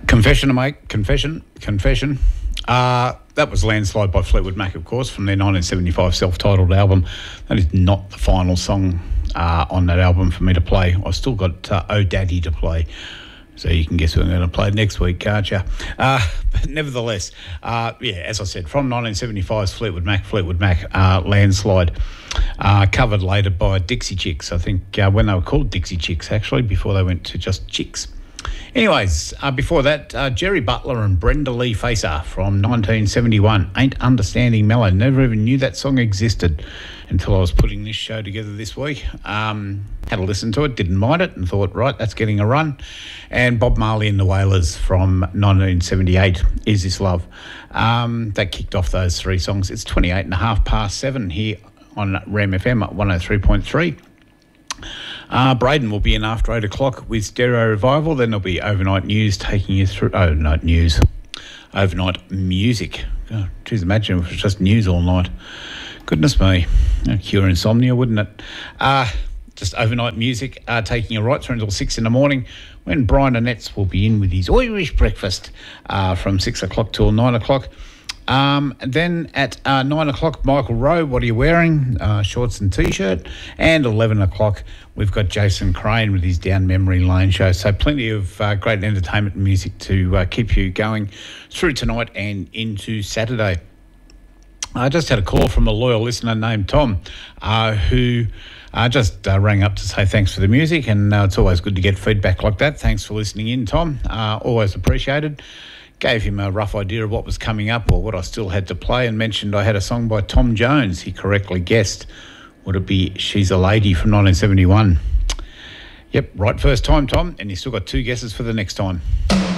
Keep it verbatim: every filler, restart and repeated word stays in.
Confession to make, confession, confession. Uh, that was Landslide by Fleetwood Mac, of course, from their nineteen seventy-five self-titled album. That is not the final song uh, on that album for me to play. I've still got uh, Oh Daddy to play. So you can guess what I'm going to play next week, can't you? Uh, but nevertheless, uh, yeah, as I said, from nineteen seventy-five's Fleetwood Mac, Fleetwood Mac, uh, Landslide, uh, covered later by Dixie Chicks. I think uh, when they were called Dixie Chicks, actually, before they went to just Chicks. Anyways, uh, before that, uh, Jerry Butler and Brenda Lee Facer from nineteen seventy-one, Ain't Understanding Mellow. Never even knew that song existed until I was putting this show together this week. Um, had a listen to it, didn't mind it, and thought, right, that's getting a run. And Bob Marley and the Wailers from nineteen seventy-eight, Is This Love? Um, that kicked off those three songs. It's twenty-eight and a half past seven here on RAM F M at one oh three point three. Uh, Braden will be in after eight o'clock with Stereo Revival. Then there'll be overnight news taking you through... Overnight news. Overnight music. Oh, geez, imagine if it was just news all night. Goodness me. That'd cure insomnia, wouldn't it? Uh, just overnight music uh, taking you right through until six in the morning when Brian Annetts will be in with his Irish breakfast uh, from six o'clock till nine o'clock. Um, and then at uh, nine o'clock, Michael Rowe, what are you wearing? Uh, shorts and T-shirt. And eleven o'clock, we've got Jason Crane with his Down Memory Lane show. So plenty of uh, great entertainment and music to uh, keep you going through tonight and into Saturday. I just had a call from a loyal listener named Tom uh, who uh, just uh, rang up to say thanks for the music, and uh, it's always good to get feedback like that. Thanks for listening in, Tom. Uh, always appreciated. Gave him a rough idea of what was coming up or what I still had to play, and mentioned I had a song by Tom Jones. He correctly guessed. Would it be She's a Lady from nineteen seventy-one? Yep, right first time, Tom, and you still got two guesses for the next time.